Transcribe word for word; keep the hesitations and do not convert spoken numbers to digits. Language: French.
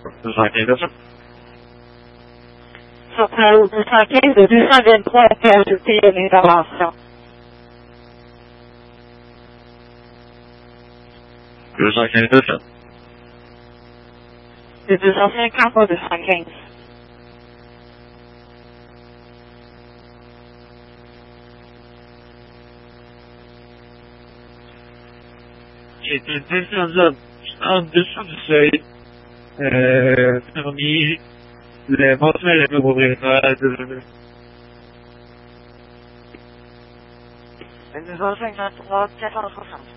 deux cent quinze personnes. Sur Paolo deux cent quinze, le deux cent vingt-trois a fait ajouter une intervention. deux cent quinze personnes. Le deux cent cinquante, pas deux cent quinze. J'étais descendu en dessous du seuil, euh, parmi les mensuels et les propriétaires de Le deux cent cinquante-trois, quatre cent soixante.